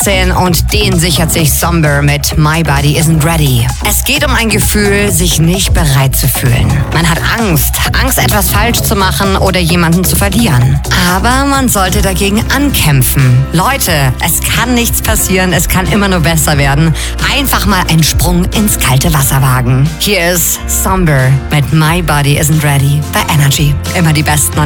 18 und den sichert sich Somber mit My Body Isn't Ready. Es geht um ein Gefühl, sich nicht bereit zu fühlen. Man hat Angst, etwas falsch zu machen oder jemanden zu verlieren. Aber man sollte dagegen ankämpfen. Leute, es kann nichts passieren, es kann immer nur besser werden. Einfach mal einen Sprung ins kalte Wasser wagen. Hier ist Somber mit My Body Isn't Ready bei Energy. Immer die besten